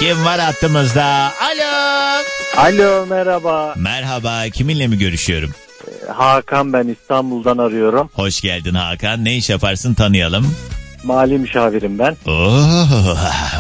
Kim var hattımızda? Alo. Alo, merhaba. Merhaba, kiminle mi görüşüyorum? Hakan, ben İstanbul'dan arıyorum. Hoş geldin Hakan. Ne iş yaparsın, tanıyalım. Mali müşavirim ben. Oo.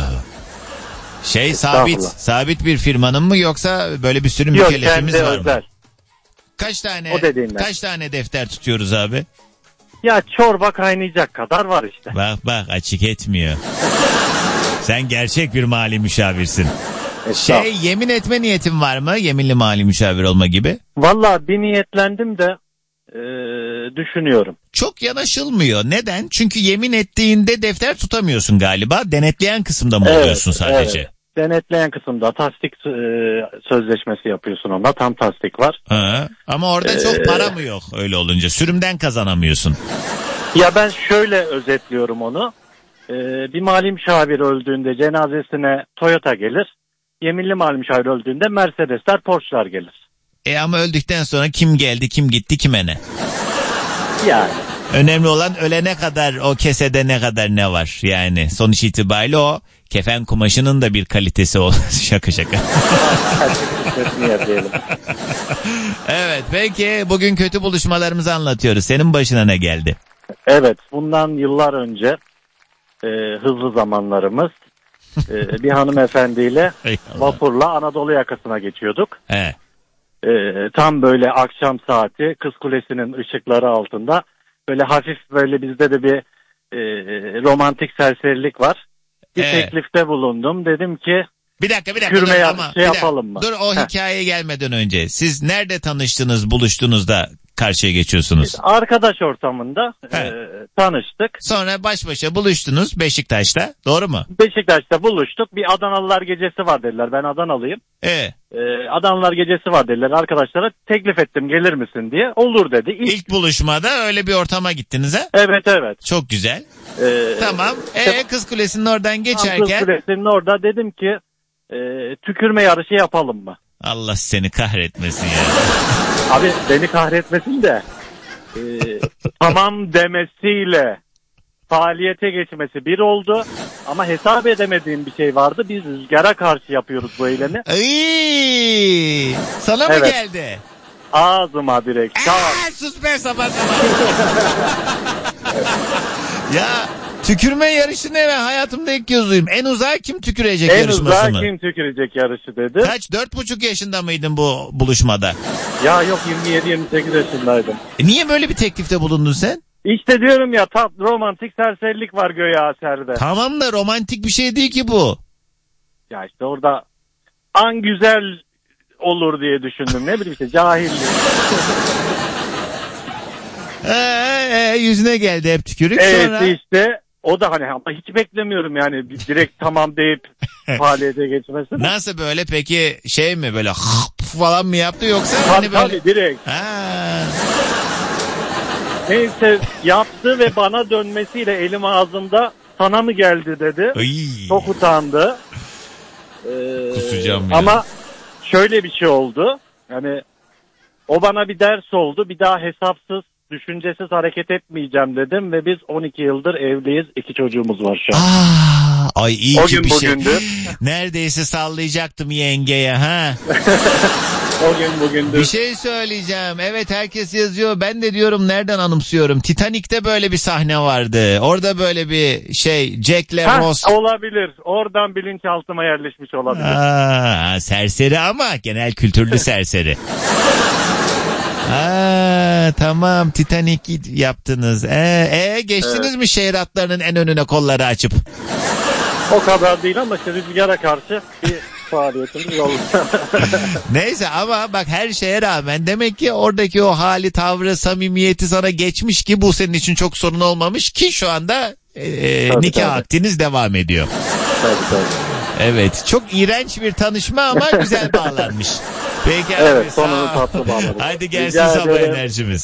Sabit bir firmanın mı yoksa böyle bir sürü mükellefimiz var mı? Özel. Kaç tane defter tutuyoruz abi? Ya çorba kaynayacak kadar var işte. Bak açık etmiyor. Sen gerçek bir mali müşavirsin. Yemin etme niyetin var mı? Yeminli mali müşavir olma gibi. Vallahi bir niyetlendim de düşünüyorum. Çok yanaşılmıyor. Neden? Çünkü yemin ettiğinde defter tutamıyorsun galiba. Denetleyen kısımda mı oluyorsun sadece? Evet. Denetleyen kısımda tasdik sözleşmesi yapıyorsun onunla. Tam tasdik var. Ama orada çok para mı yok öyle olunca? Sürümden kazanamıyorsun. Ya ben şöyle özetliyorum onu. Bir mali müşavir öldüğünde cenazesine Toyota gelir. Yeminli mali müşavir öldüğünde Mercedesler, Porsche'lar gelir. Ama öldükten sonra kim geldi, kim gitti, kime ne? Yani. Önemli olan ölene kadar o kesede ne kadar ne var. Yani sonuç itibariyle o kefen kumaşının da bir kalitesi o. Şaka. Evet, peki bugün kötü buluşmalarımızı anlatıyoruz. Senin başına ne geldi? Evet, bundan yıllar önce hızlı zamanlarımız bir hanımefendiyle vapurla Anadolu yakasına geçiyorduk. Tam böyle akşam saati, Kız Kulesi'nin ışıkları altında böyle hafif böyle bizde de bir romantik serserilik var. Bir teklifte bulundum. Dedim ki bir dakika yapalım mı? Dur, o hikayeye gelmeden önce siz nerede tanıştınız, buluştunuz da karşıya geçiyorsunuz? Arkadaş ortamında tanıştık. Sonra baş başa buluştunuz Beşiktaş'ta, doğru mu? Beşiktaş'ta buluştuk. Bir Adanalılar gecesi var dediler. Ben Adanalıyım. Adanalılar gecesi var dediler. Arkadaşlara teklif ettim, gelir misin diye. Olur dedi. İlk buluşmada öyle bir ortama gittiniz ha? Evet. Çok güzel. Tamam. Kız Kulesi'nin oradan geçerken. Kız Kulesi'nin orada dedim ki tükürme yarışı yapalım mı? Allah seni kahretmesin ya. Abi beni kahretmesin de tamam demesiyle faaliyete geçmesi bir oldu ama hesap edemediğim bir şey vardı. Biz rüzgara karşı yapıyoruz bu eylemi. Sana mı geldi? Ağzıma direkt. Sus be sabah. Ya tükürme yarışı ne, ben hayatımda ilk kez duyayım. En uzağa kim tükürecek yarışması mı? En uzağa kim tükürecek yarışı dedi. Kaç, 4,5 yaşında mıydın bu buluşmada? Ya yok, 27-28 yaşındaydım. Niye böyle bir teklifte bulundun sen? İşte diyorum ya, romantik serserilik var göğe aserde. Tamam da romantik bir şey değil ki bu. Ya işte orada an güzel olur diye düşündüm, ne bileyim işte cahillik. Yüzüne geldi hep tükürük. Evet sonra... işte o da hani, ama hiç beklemiyorum yani direkt tamam deyip faaliyete geçmesi. Nasıl böyle peki, şey mi böyle falan mı yaptı yoksa? Tabii direkt. Neyse yaptı ve bana dönmesiyle elim ağzımda, sana mı geldi dedi. Çok utandı. Kusacağım ya. Ama şöyle bir şey oldu. Yani o bana bir ders oldu. Bir daha hesapsız, düşüncesiz hareket etmeyeceğim dedim ve biz 12 yıldır evliyiz. 2 çocuğumuz var şu an. Ay iyi o ki gün bir bugündü. şey. Neredeyse sallayacaktım yengeye ha. O gün bugündü. Bir şey söyleyeceğim. Evet, herkes yazıyor. Ben de diyorum nereden anımsıyorum. Titanic'te böyle bir sahne vardı. Orada böyle bir şey, Jack'le Ross. Olabilir. Oradan bilinçaltıma yerleşmiş olabilir. Serseri ama genel kültürlü serseri. Tamam, Titanic yaptınız. Geçtiniz mi şehir hatlarının en önüne kolları açıp? O kadar değil ama işte rüzgara karşı bir faaliyetimiz oldu. Neyse, ama bak her şeye rağmen demek ki oradaki o hali, tavrı, samimiyeti sana geçmiş ki bu senin için çok sorun olmamış ki şu anda nikah akdiniz devam ediyor. Tabii. Evet, çok iğrenç bir tanışma ama güzel bağlanmış. Peki evet, abi, sonunu tatlı bağladık. Hadi gelsin sabah enerjimiz.